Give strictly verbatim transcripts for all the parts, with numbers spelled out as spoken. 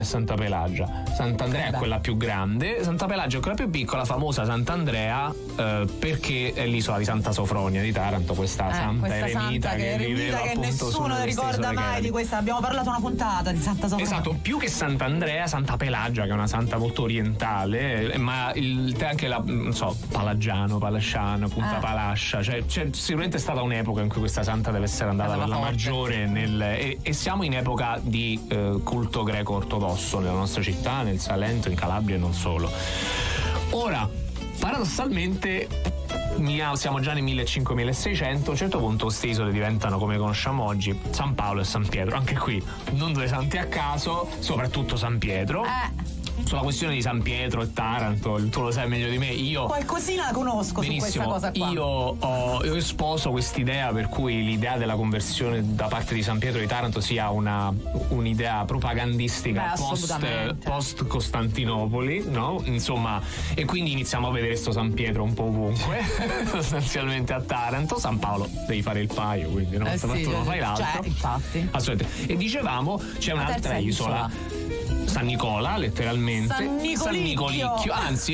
Santa Pelagia. Sant'Andrea è quella più grande, Santa Pelagia è quella più piccola, famosa Sant'Andrea eh, perché è l'isola di Santa Sofronia di Taranto, questa eh, santa questa eremita santa che, che, viveva che appunto nessuno ne ricorda mai di questa. Abbiamo parlato una puntata di Santa Sofronia. Esatto, più che Sant'Andrea, Santa Pelagia, che è una santa molto orientale, ma il, anche la, non so, Palagiano, Palasciano, Punta eh. Palascia, cioè, cioè sicuramente è stata un'epoca in cui questa santa deve essere andata per la maggiore nel, e, e siamo in epoca di eh, culto greco ortodosso nella nostra città, nel Salento, in Calabria e non solo. Ora, paradossalmente, siamo già nel millecinquecento milleseicento, a un certo punto queste isole diventano, come conosciamo oggi, San Paolo e San Pietro. Anche qui non due santi a caso, soprattutto San Pietro. Eh. Sulla questione di San Pietro e Taranto, tu lo sai meglio di me. Io qualcosina la conosco benissimo, su questa cosa qua. Io ho, io sposo quest'idea per cui l'idea della conversione da parte di San Pietro di Taranto sia una un'idea propagandistica. Beh, post, post Costantinopoli, no? Insomma, e quindi iniziamo a vedere sto San Pietro un po' ovunque, sostanzialmente a Taranto. San Paolo devi fare il paio, quindi no? Eh Se sì, tu non fai l'altro. Cioè, infatti. Assolutamente. E dicevamo, c'è La un'altra isola. isola. San Nicola, letteralmente. San Nicolicchio, San Nicolicchio anzi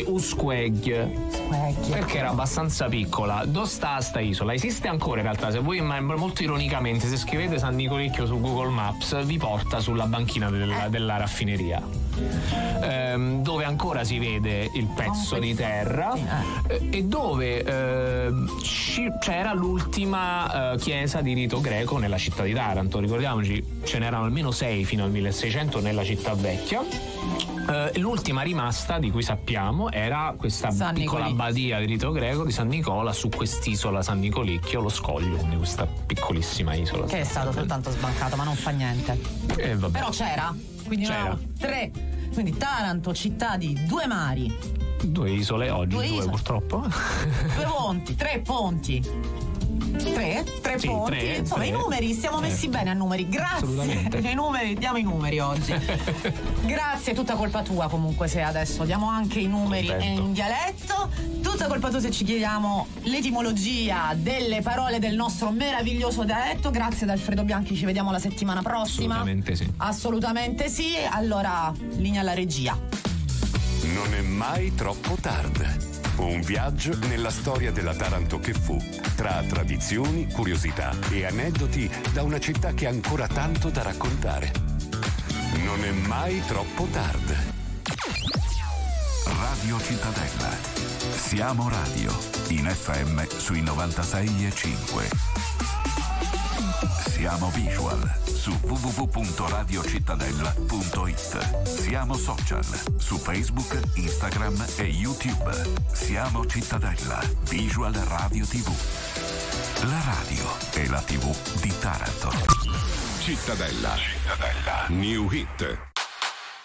Usquegg, perché era abbastanza piccola. Dove sta sta isola? Esiste ancora in realtà, se voi, ma molto ironicamente, se scrivete San Nicolicchio su Google Maps vi porta sulla banchina della, della raffineria, ehm, dove ancora si vede il pezzo di terra eh, e dove eh, ci, c'era l'ultima eh, chiesa di rito greco nella città di Taranto. Ricordiamoci, ce n'erano almeno sei fino al milleseicento nella città vecchia. Uh, l'ultima rimasta di cui sappiamo era questa San piccola Nicolicchio. abbadia di rito greco di San Nicola su quest'isola San Nicolicchio, lo scoglio, quindi questa piccolissima isola che è stato soltanto sbancato, ma non fa niente. Eh, vabbè. Però c'era, quindi c'era. No, tre, quindi Taranto, città di due mari, due isole oggi, due, due, isole. purtroppo due ponti, tre ponti. Tre? Tre sì, ponti? tre, Insomma, tre. i numeri, stiamo messi eh. bene a numeri. Grazie. I numeri, diamo i numeri oggi. Grazie, tutta colpa tua comunque se adesso diamo anche i numeri Contento. in dialetto. Tutta colpa tua se ci chiediamo l'etimologia delle parole del nostro meraviglioso dialetto. Grazie ad Alfredo Bianchi, ci vediamo la settimana prossima. Assolutamente sì. Assolutamente sì. Allora, linea alla regia. Non è mai troppo tardi. Un viaggio nella storia della Taranto che fu, tra tradizioni, curiosità e aneddoti da una città che ha ancora tanto da raccontare. Non è mai troppo tardi. Radio Cittadella. Siamo radio, in F M sui novantasei e cinque. Siamo visual su w w w punto radio cittadella punto it. Siamo social su Facebook, Instagram e YouTube. Siamo Cittadella, Visual Radio tivù. La radio e la tivù di Taranto. Cittadella. Cittadella. New Hit.